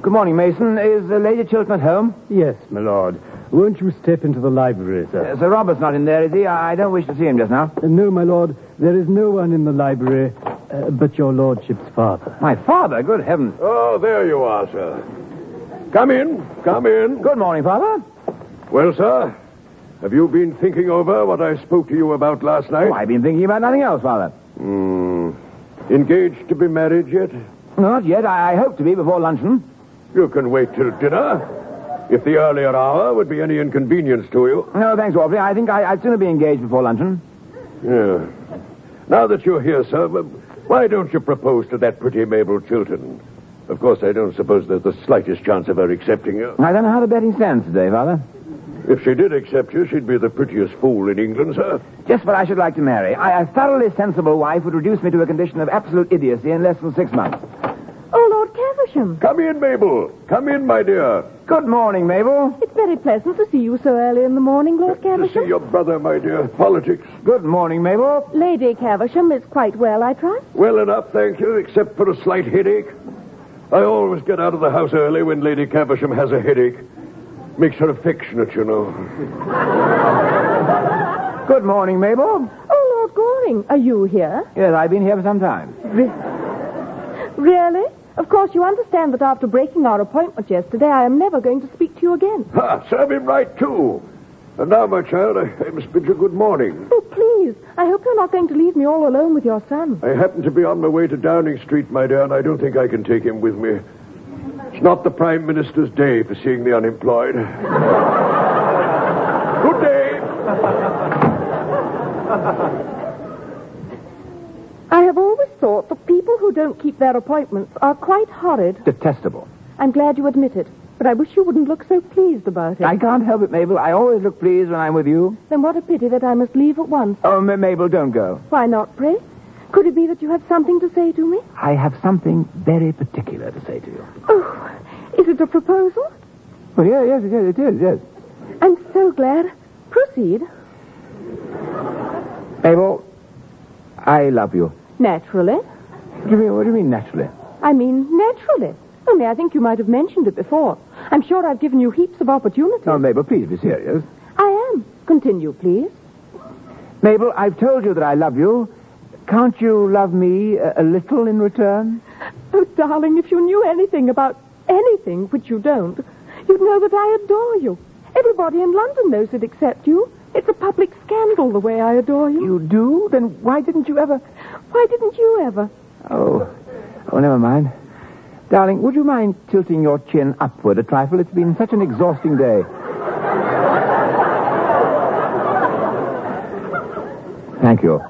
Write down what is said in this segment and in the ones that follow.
Good morning, Mason. Is Lady Chilton at home? Yes, my lord. Won't you step into the library, sir? Sir Robert's not in there, is he? I don't wish to see him just now. No, my lord. There is no one in the library but your lordship's father. My father? Good heavens. Oh, there you are, sir. Come in. Come in. Good morning, Father. Well, sir, have you been thinking over what I spoke to you about last night? Oh, I've been thinking about nothing else, Father. Engaged to be married yet? Not yet. I hope to be before luncheon. You can wait till dinner. If the earlier hour would be any inconvenience to you. No, thanks, Wolfie. I think I'd sooner be engaged before luncheon. Yeah. Now that you're here, sir, why don't you propose to that pretty Mabel Chilton? Of course, I don't suppose there's the slightest chance of her accepting you. I don't know how the betting stands today, Father. If she did accept you, she'd be the prettiest fool in England, sir. Just what I should like to marry. A thoroughly sensible wife would reduce me to a condition of absolute idiocy in less than 6 months. Oh, Lord Caversham. Come in, Mabel. Come in, my dear. Good morning, Mabel. It's very pleasant to see you so early in the morning, Lord To Caversham. see your brother, my dear. Politics. Good morning, Mabel. Lady Caversham is quite well, I trust. Well enough, thank you, except for a slight headache. I always get out of the house early when Lady Caversham has a headache. Makes her affectionate, you know. Good morning, Mabel. Oh, Lord Goring, are you here? Yes, I've been here for some time. Really? Of course, you understand that after breaking our appointment yesterday, I am never going to speak to you again. Ha! Serve him right, too. And now, my child, I must bid you good morning. Oh, please. I hope you're not going to leave me all alone with your son. I happen to be on my way to Downing Street, my dear, and I don't think I can take him with me. It's not the Prime Minister's day for seeing the unemployed. Good day. I have always thought that people who don't keep their appointments are quite horrid. Detestable. I'm glad you admit it, but I wish you wouldn't look so pleased about it. I can't help it, Mabel. I always look pleased when I'm with you. Then what a pity that I must leave at once. Oh, Mabel, don't go. Why not, pray? Could it be that you have something to say to me? I have something very particular to say to you. Oh, is it a proposal? Well, yes, it is, yes. I'm so glad. Proceed. Mabel, I love you. Naturally. What do you mean, naturally? I mean, naturally. Only I think you might have mentioned it before. I'm sure I've given you heaps of opportunities. Oh, Mabel, please be serious. I am. Continue, please. Mabel, I've told you that I love you. Can't you love me a little in return? Oh, darling, if you knew anything about anything, which you don't, you'd know that I adore you. Everybody in London knows it except you. It's a public scandal the way I adore you. You do? Then why didn't you ever... Why didn't you ever? Oh, never mind. Darling, would you mind tilting your chin upward a trifle? It's been such an exhausting day. Thank you.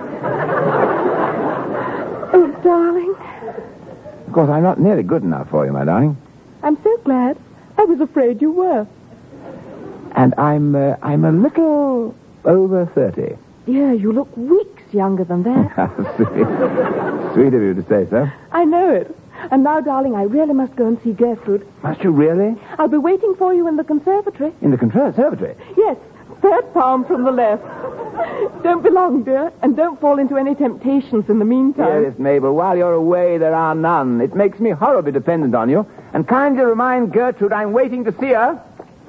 Oh, darling. Of course, I'm not nearly good enough for you, my darling. I'm so glad. I was afraid you were. And I'm a little over 30. Dear, you look weeks younger than that. Sweet of you to say so. I know it. And now, darling, I really must go and see Gertrude. Must you really? I'll be waiting for you in the conservatory. In the conservatory? Yes, third palm from the left. Don't be long, dear, and don't fall into any temptations in the meantime. Yes, Mabel, while you're away, there are none. It makes me horribly dependent on you. And kindly remind Gertrude I'm waiting to see her.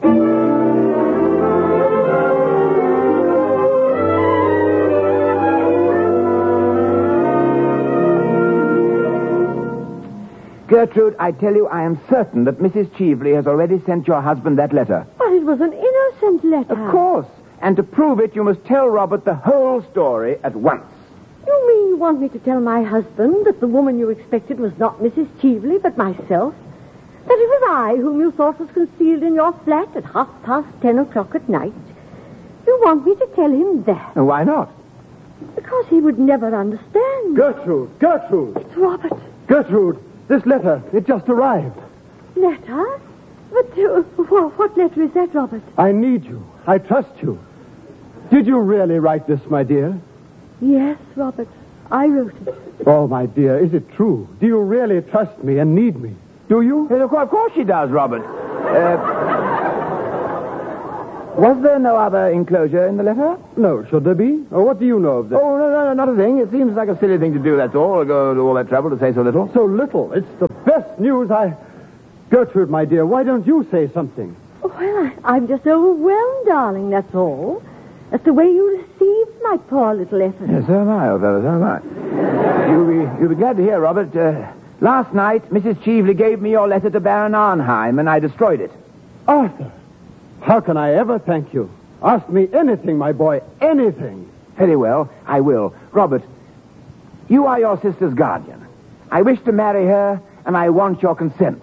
Gertrude, I tell you, I am certain that Mrs. Cheveley has already sent your husband that letter. But it was an innocent letter. Of course. And to prove it, you must tell Robert the whole story at once. You mean you want me to tell my husband that the woman you expected was not Mrs. Cheveley, but myself? That it was I whom you thought was concealed in your flat at 10:30 at night? You want me to tell him that? And why not? Because he would never understand. Gertrude! It's Robert. Gertrude! This letter, it just arrived. Letter? But what letter is that, Robert? I need you. I trust you. Did you really write this, my dear? Yes, Robert. I wrote it. Oh, my dear, is it true? Do you really trust me and need me? Do you? Yes, of course she does, Robert. Was there no other enclosure in the letter? No, should there be? Or what do you know of this? Oh, no, not a thing. It seems like a silly thing to do, that's all. Go to all that trouble to say so little. So little. It's the best news Gertrude, my dear, why don't you say something? Well, I'm just overwhelmed, darling, that's all. That's the way you received my poor little effort. Yes, so am I, old fellow, so am I. You'll be glad to hear, Robert. Last night, Mrs. Cheveley gave me your letter to Baron Arnheim, and I destroyed it. Arthur, how can I ever thank you? Ask me anything, my boy, anything. Very well, I will. Robert, you are your sister's guardian. I wish to marry her, and I want your consent.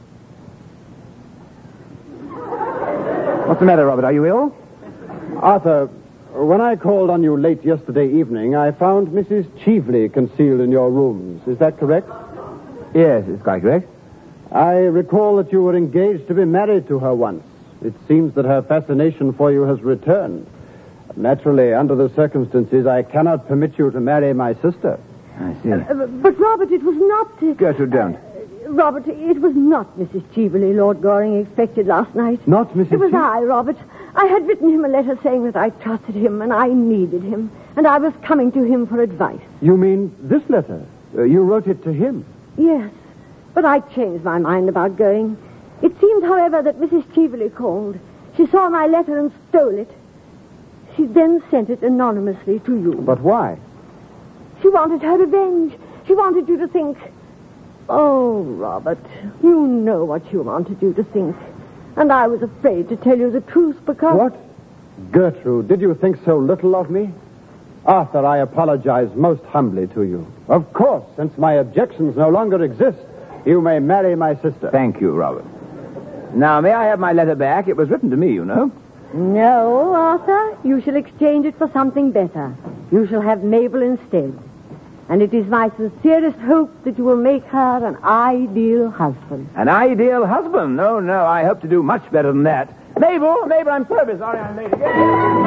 What's the matter, Robert? Are you ill? Arthur, when I called on you late yesterday evening, I found Mrs. Cheveley concealed in your rooms. Is that correct? Yes, it's quite correct. I recall that you were engaged to be married to her once. It seems that her fascination for you has returned. Naturally, under the circumstances, I cannot permit you to marry my sister. I see. But, Robert, it was not... Gertrude, don't. Robert, it was not Mrs. Cheveley Lord Goring expected last night. Not Mrs. It was I, Robert. I had written him a letter saying that I trusted him and I needed him, and I was coming to him for advice. You mean this letter? You wrote it to him? Yes, but I changed my mind about going. It seemed, however, that Mrs. Cheveley called. She saw my letter and stole it. She then sent it anonymously to you. But why? She wanted her revenge. She wanted you to think... Oh, Robert, you know what she wanted you to think. And I was afraid to tell you the truth because... What? Gertrude, did you think so little of me? Arthur, I apologize most humbly to you. Of course, since my objections no longer exist, you may marry my sister. Thank you, Robert. Now, may I have my letter back? It was written to me, you know. No, Arthur. You shall exchange it for something better. You shall have Mabel instead. And it is my sincerest hope that you will make her an ideal husband. An ideal husband? No, I hope to do much better than that. Mabel, I'm terribly sorry I'm late again.